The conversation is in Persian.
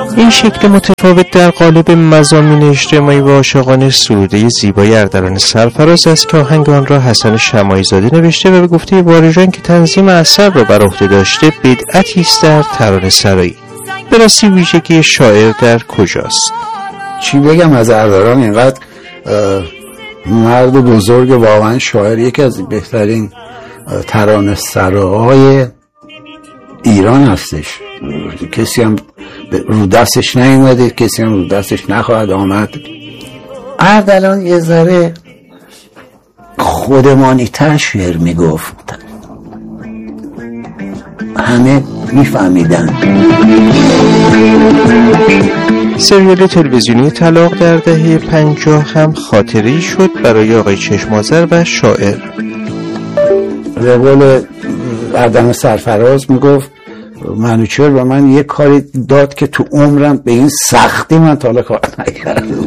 این شکل متفاوت در قالب مضامین اجتماعی و عاشقانه سروده زیبای اردلان سرفراز است که آهنگ آن را حسن شماعی زاده نوشته و به گفته باریجان که تنظیم اثر را بر عهده داشته بدعتی است در ترانه سرایی. به راستی ویژگی شاعر در کجاست؟ چی بگم از اردلان؟ اینقدر مرد بزرگ، واقعا شاعر، یکی از بهترین ترانه سراهای ایران هستش. کسی هم رو دستش نیومده، کسی هم رو دستش نخواهد آمد. اردلان یه ذره خودمانی تر شعر میگفت، همه میفهمیدن. سریال تلویزیونی طلاق در دهه 50 هم خاطره‌ای شد برای آقای چشم‌آذر و شاعر. به قول اردلان سرفراز میگفت منوچهر و من یه کاری داد که تو عمرم به این سختی من تا حالا کار نکردم.